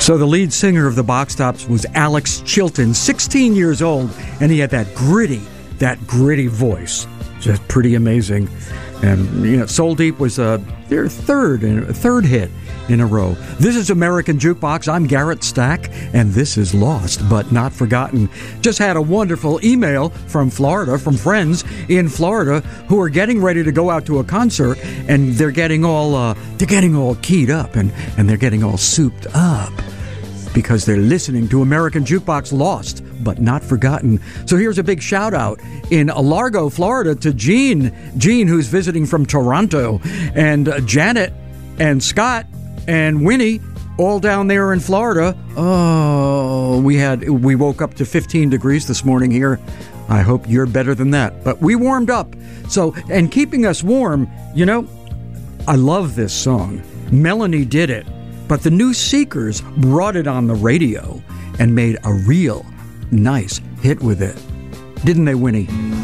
So the lead singer of the Box Tops was Alex Chilton, 16 years old, and he had that gritty voice. Just pretty amazing. And Soul Deep was their third hit in a row. This is American Jukebox. I'm Garrett Stack, and this is Lost But Not Forgotten. Just had a wonderful email from Florida, from friends in Florida who are getting ready to go out to a concert, and they're getting all keyed up and they're getting all souped up because they're listening to American Jukebox Lost But Not Forgotten. So here's a big shout out in Largo, Florida to Jean, who's visiting from Toronto, and Janet and Scott and Winnie, all down there in Florida. Oh, we woke up to 15 degrees this morning here. I hope you're better than that. But we warmed up. So, and keeping us warm, I love this song. Melanie did it, but the New Seekers brought it on the radio and made a real nice hit with it. Didn't they, Winnie?